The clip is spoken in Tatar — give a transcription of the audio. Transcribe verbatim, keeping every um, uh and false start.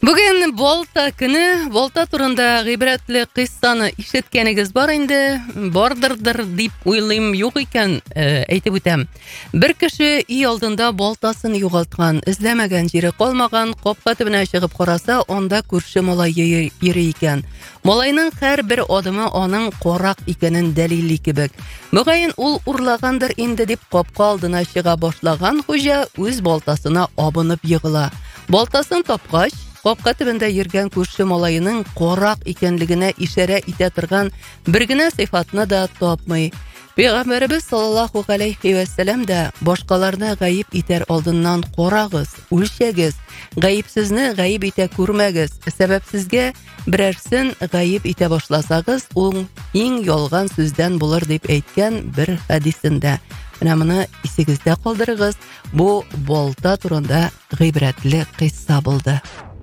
Бүген болта көне, болта турында гыйбрәтле кыссаны ишеткәнегез бар инде, бардырдыр дип уйлыйм, юк икән, әйтеп үтәм. Бер кеше өй алдында болтасын югалткан, эзләмәгән җире калмаган, капка төбенә чыгып караса, анда күрше малай йөри икән. Малайның һәрбер адымы аның корак икәнен дәлилли кебек. Мөгаен ул урлагандыр инде дип капка алдына чыга башлаган хуҗа үз болтасына абынып егыла. Болтасын тапкач, капка төбендә йөргән күрше малайының корак икәнлегенә ишарә итә торган бер генә сыйфатны да тапмый. Пәйгамбәрбез саллаллаһу алейхи ва саллям да башкаларны гаип итәр алдыннан корагыз, үлчәгез, гаипсезне гаип итә күрмәгез. Сәбәпсезгә берәрсен гаип итә башласагыз, ул иң ялган сүздән булыр дип әйткән бер хадисендә. Менә моны исегездә калдырыгыз. Бу болта турында гыйбрәтле кыйсса булды.